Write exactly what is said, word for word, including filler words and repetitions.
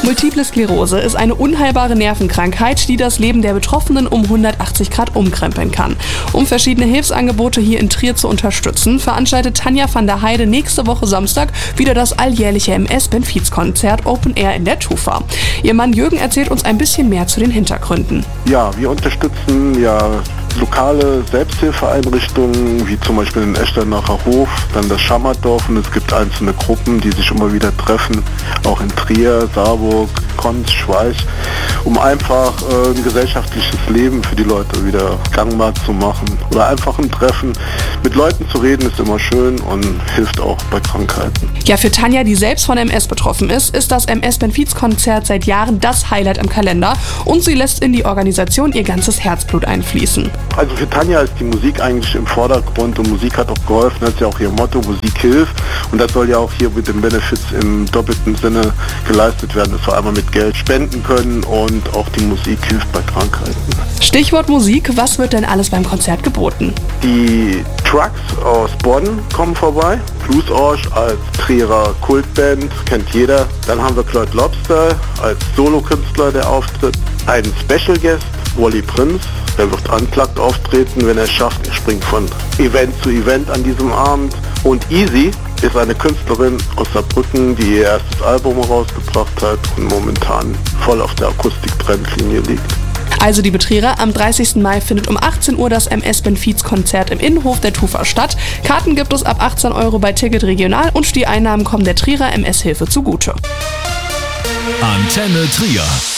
Multiple Sklerose ist eine unheilbare Nervenkrankheit, die das Leben der Betroffenen um hundertachtzig Grad umkrempeln kann. Um verschiedene Hilfsangebote hier in Trier zu unterstützen, veranstaltet Tanja van der Heide nächste Woche Samstag wieder das alljährliche M S-Benefizkonzert Open Air in der Tufa. Ihr Mann Jürgen erzählt uns ein bisschen mehr zu den Hintergründen. Ja, wir unterstützen ja lokale Selbsthilfeeinrichtungen, wie zum Beispiel den Echternach Hof, dann das Schammerdorf, und es gibt einzelne Gruppen, die sich immer wieder treffen, auch in Trier, Saarburg, Konz, Schweich, um einfach äh, ein gesellschaftliches Leben für die Leute wieder gangbar zu machen. Oder einfach ein Treffen. Mit Leuten zu reden ist immer schön und hilft auch bei Krankheiten. Ja, für Tanja, die selbst von M S betroffen ist, ist das M S-Benefizkonzert seit Jahren das Highlight im Kalender und sie lässt in die Organisation ihr ganzes Herzblut einfließen. Also für Tanja ist die Musik eigentlich im Vordergrund und Musik hat auch geholfen, das ist ja auch ihr Motto, Musik hilft, und das soll ja auch hier mit den Benefits im doppelten Sinne geleistet werden, dass wir einmal mit Geld spenden können und auch die Musik hilft bei Krankheiten. Stichwort Musik, was wird denn alles beim Konzert geboten? Die Trucks aus Bonn kommen vorbei, Blues Orsch als Trierer Kultband, kennt jeder. Dann haben wir Claude Lobster als Solokünstler, der auftritt, einen Special Guest, Wally Prinz. Er wird unplugged auftreten, wenn er es schafft. Er springt von Event zu Event an diesem Abend. Und Easy ist eine Künstlerin aus Saarbrücken, die ihr erstes Album herausgebracht hat und momentan voll auf der Akustik-Trendlinie liegt. Also liebe Trierer, am dreißigsten Mai findet um achtzehn Uhr das M S-Benefizkonzert im Innenhof der Tufa statt. Karten gibt es ab achtzehn Euro bei Ticket Regional und die Einnahmen kommen der Trierer M S-Hilfe zugute. Antenne Trier.